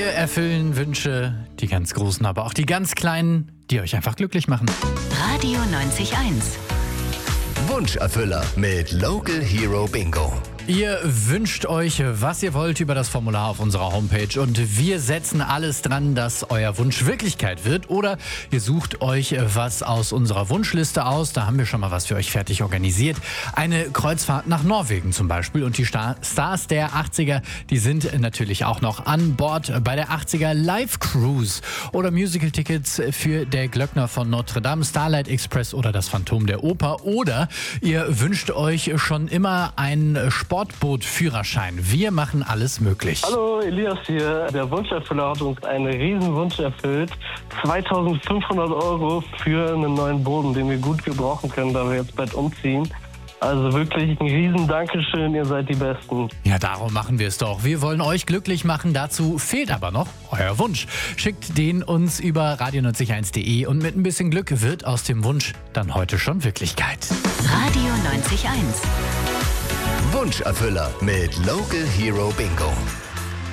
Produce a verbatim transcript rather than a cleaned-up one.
Wir erfüllen Wünsche, die ganz großen, aber auch die ganz kleinen, die euch einfach glücklich machen. Radio neunzig Komma eins. Wunscherfüller mit Local Hero Bingo. Ihr wünscht euch, was ihr wollt, über das Formular auf unserer Homepage und wir setzen alles dran, dass euer Wunsch Wirklichkeit wird. Oder ihr sucht euch was aus unserer Wunschliste aus, da haben wir schon mal was für euch fertig organisiert. Eine Kreuzfahrt nach Norwegen zum Beispiel und die Star- Stars der achtziger, die sind natürlich auch noch an Bord bei der achtziger Live Cruise. Oder Musical-Tickets für Der Glöckner von Notre Dame, Starlight Express oder das Phantom der Oper. Oder ihr wünscht euch schon immer einen Sport Sportboot-Führerschein. Wir machen alles möglich. Hallo, Elias hier. Der Wunscherfüller hat uns einen riesen Wunsch erfüllt. zweitausendfünfhundert Euro für einen neuen Boden, den wir gut gebrauchen können, da wir jetzt bald umziehen. Also wirklich ein riesen Dankeschön, ihr seid die Besten. Ja, darum machen wir es doch. Wir wollen euch glücklich machen, dazu fehlt aber noch euer Wunsch. Schickt den uns über radio neunzig eins punkt de und mit ein bisschen Glück wird aus dem Wunsch dann heute schon Wirklichkeit. Radio neunzig Komma eins. Wunscherfüller mit Local Hero Bingo.